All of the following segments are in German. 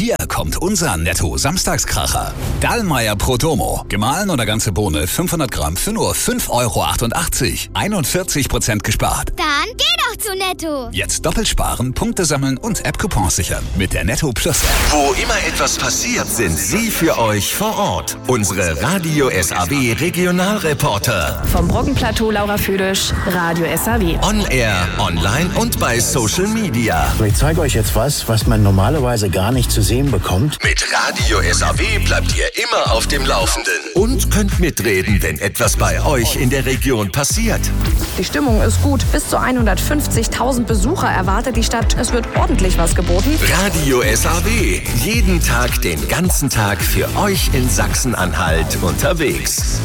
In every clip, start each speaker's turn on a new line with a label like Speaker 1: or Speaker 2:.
Speaker 1: Hier kommt unser Netto-Samstagskracher. Dallmayr Pro Domo. Gemahlen oder ganze Bohne 500 Gramm für nur 5,88 €. 41% gespart.
Speaker 2: Dann geh doch zu Netto.
Speaker 1: Jetzt doppelt sparen, Punkte sammeln und App-Coupons sichern. Mit der Netto Plus App.
Speaker 3: Wo immer etwas passiert, sind sie für euch vor Ort. Unsere Radio SAW Regionalreporter.
Speaker 4: Vom Brockenplateau Laura Füdisch, Radio SAW.
Speaker 3: On Air, online und bei Social Media.
Speaker 5: Ich zeige euch jetzt was man normalerweise gar nicht zu sehen bekommt.
Speaker 3: Mit Radio SAW bleibt ihr immer auf dem Laufenden und könnt mitreden, wenn etwas bei euch in der Region passiert.
Speaker 4: Die Stimmung ist gut. Bis zu 150.000 Besucher erwartet die Stadt. Es wird ordentlich was geboten.
Speaker 3: Radio SAW. Jeden Tag, den ganzen Tag für euch in Sachsen-Anhalt unterwegs.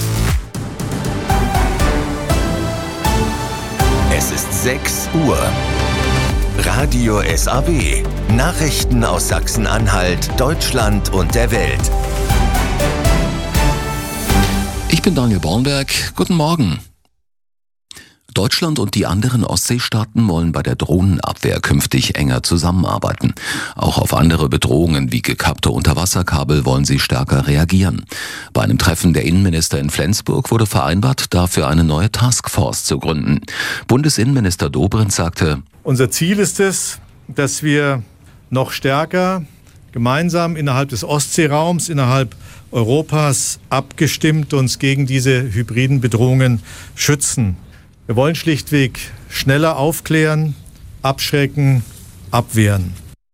Speaker 3: Es ist 6 Uhr. Radio SAW. Nachrichten aus Sachsen-Anhalt, Deutschland und der Welt.
Speaker 6: Ich bin Daniel Bornberg. Guten Morgen. Deutschland und die anderen Ostseestaaten wollen bei der Drohnenabwehr künftig enger zusammenarbeiten. Auch auf andere Bedrohungen wie gekappte Unterwasserkabel wollen sie stärker reagieren. Bei einem Treffen der Innenminister in Flensburg wurde vereinbart, dafür eine neue Taskforce zu gründen. Bundesinnenminister Dobrindt sagte:
Speaker 7: Unser Ziel ist es, dass wir noch stärker gemeinsam innerhalb des Ostseeraums, innerhalb Europas abgestimmt uns gegen diese hybriden Bedrohungen schützen. Wir wollen schlichtweg schneller aufklären, abschrecken, abwehren.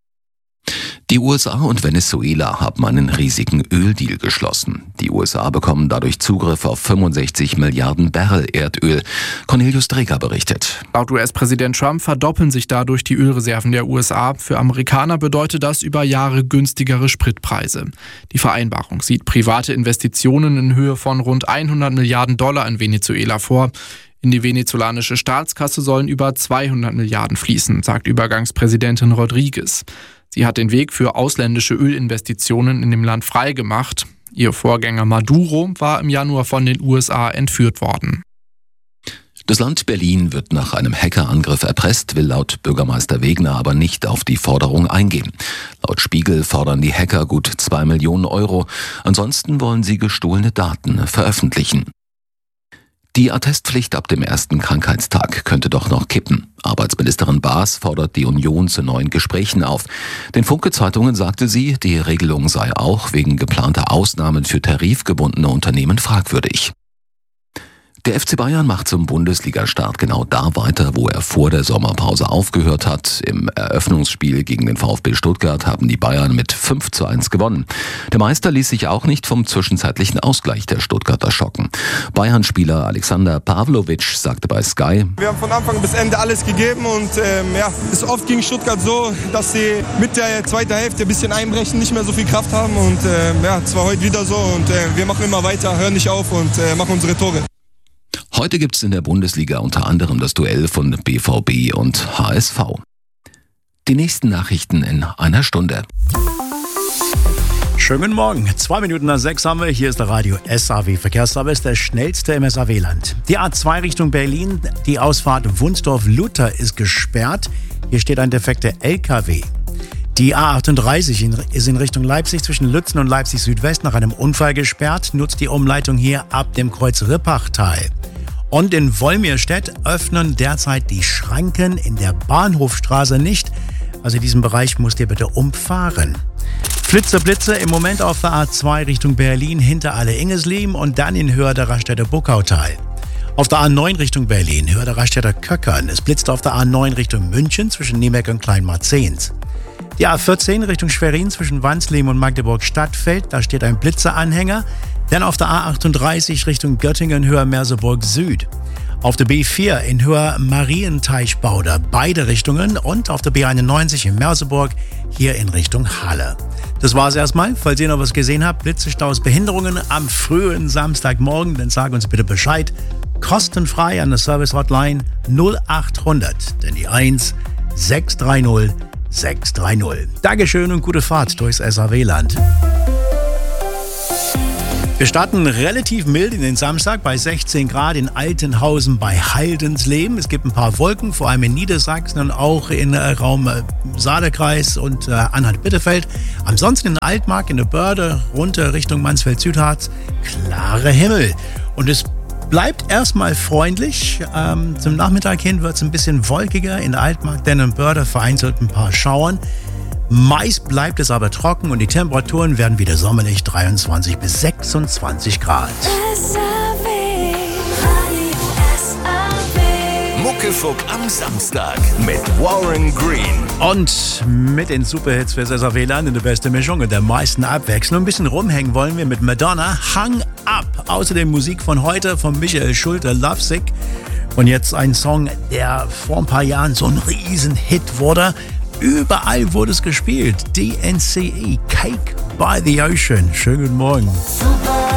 Speaker 6: Die USA und Venezuela haben einen riesigen Öldeal geschlossen. Die USA bekommen dadurch Zugriff auf 65 Milliarden Barrel Erdöl. Cornelius Dreger berichtet.
Speaker 8: Laut US-Präsident Trump verdoppeln sich dadurch die Ölreserven der USA. Für Amerikaner bedeutet das über Jahre günstigere Spritpreise. Die Vereinbarung sieht private Investitionen in Höhe von rund 100 Milliarden Dollar in Venezuela vor. In die venezolanische Staatskasse sollen über 200 Milliarden fließen, sagt Übergangspräsidentin Rodriguez. Sie hat den Weg für ausländische Ölinvestitionen in dem Land freigemacht. Ihr Vorgänger Maduro war im Januar von den USA entführt worden.
Speaker 6: Das Land Berlin wird nach einem Hackerangriff erpresst, will laut Bürgermeister Wegner aber nicht auf die Forderung eingehen. Laut Spiegel fordern die Hacker gut 2 Millionen Euro. Ansonsten wollen sie gestohlene Daten veröffentlichen. Die Attestpflicht ab dem ersten Krankheitstag könnte doch noch kippen. Arbeitsministerin Baas fordert die Union zu neuen Gesprächen auf. Den Funke-Zeitungen sagte sie, die Regelung sei auch wegen geplanter Ausnahmen für tarifgebundene Unternehmen fragwürdig. Der FC Bayern macht zum Bundesliga-Start genau da weiter, wo er vor der Sommerpause aufgehört hat. Im Eröffnungsspiel gegen den VfB Stuttgart haben die Bayern mit 5:1 gewonnen. Der Meister ließ sich auch nicht vom zwischenzeitlichen Ausgleich der Stuttgarter schocken. Bayern-Spieler Alexander Pavlovic sagte bei Sky:
Speaker 9: Wir haben von Anfang bis Ende alles gegeben und es ist oft gegen Stuttgart so, dass sie mit der zweiten Hälfte ein bisschen einbrechen, nicht mehr so viel Kraft haben und es war heute wieder so und wir machen immer weiter, hören nicht auf und machen unsere Tore.
Speaker 6: Heute gibt's in der Bundesliga unter anderem das Duell von BVB und HSV. Die nächsten Nachrichten in einer Stunde.
Speaker 5: Schönen guten Morgen. 2 Minuten nach 6 haben wir. Hier ist der Radio SAW Verkehrsservice, der schnellste im SAW-Land. Die A2 Richtung Berlin, die Ausfahrt Wunsdorf-Luther ist gesperrt. Hier steht ein defekter LKW. Die A38 ist in Richtung Leipzig zwischen Lützen und Leipzig Südwest nach einem Unfall gesperrt. Nutzt die Umleitung hier ab dem Kreuz Rippachtal. Und in Wolmirstedt öffnen derzeit die Schranken in der Bahnhofstraße nicht. Also in diesem Bereich müsst ihr bitte umfahren. Blitze im Moment auf der A2 Richtung Berlin hinter Alle-Ingesleben und dann in Höhe der Raststätte Buckautal. Auf der A9 Richtung Berlin, Höhe der Raststätte Köckern. Es blitzt auf der A9 Richtung München zwischen Niemeck und Kleinmarzehns. Die A14 Richtung Schwerin zwischen Wansleben und Magdeburg-Stadtfeld, da steht ein Blitzeranhänger. Dann auf der A38 Richtung Göttingen, Höhe Merseburg Süd. Auf der B4 in Höhe Marienteichbauder, beide Richtungen. Und auf der B91 in Merseburg, hier in Richtung Halle. Das war's erstmal. Falls ihr noch was gesehen habt, Blitzestaus, Behinderungen am frühen Samstagmorgen, dann sagt uns bitte Bescheid. Kostenfrei an der Service-Hotline 0800, denn die 1 630 630. Dankeschön und gute Fahrt durchs SAW-Land. Wir starten relativ mild in den Samstag bei 16 Grad in Altenhausen bei Haldensleben. Es gibt ein paar Wolken, vor allem in Niedersachsen und auch in Raum Saarkreis und Anhalt-Bitterfeld. Ansonsten in Altmark, in der Börde, runter Richtung Mansfeld-Südharz, klarer Himmel. Und es bleibt erstmal freundlich. Zum Nachmittag hin wird es ein bisschen wolkiger in der Altmark, denn in Börde vereinzelt ein paar Schauern. Meist bleibt es aber trocken und die Temperaturen werden wieder sommerlich 23 bis 26 Grad.
Speaker 3: Muckefuck am Samstag mit Warren Green.
Speaker 5: Und mit den Superhits fürs SAW-Land in der beste Mischung und der meisten Abwechslung. Ein bisschen rumhängen wollen wir mit Madonna, Hang Up. Außerdem Musik von heute von Michael Schulte, Lovesick. Und jetzt ein Song, der vor ein paar Jahren so ein Riesenhit wurde. Überall wurde es gespielt. DNCE, Cake by the Ocean. Schönen guten Morgen.